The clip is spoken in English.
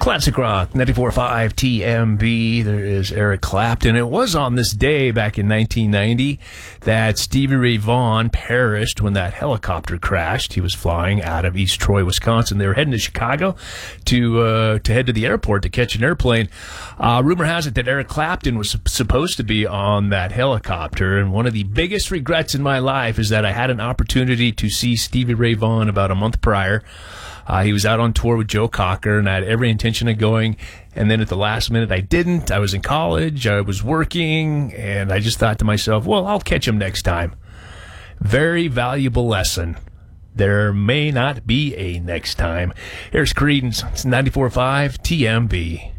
Classic Rock, 94.5 TMB. There is Eric Clapton. It was on this day back in 1990 that Stevie Ray Vaughan perished when that helicopter crashed. He was flying out of East Troy, Wisconsin. They were heading to Chicago to head to the airport to catch an airplane. Rumor has it that Eric Clapton was supposed to be on that helicopter, and one of the biggest regrets in my life is that I had an opportunity to see Stevie Ray Vaughan about a month prior. He was out on tour with Joe Cocker, and I had every intention of going. And then at the last minute, I didn't. I was in college. I was working. And I just thought to myself, well, I'll catch him next time. Very valuable lesson. There may not be a next time. Here's Creedence. It's 94.5 TMB.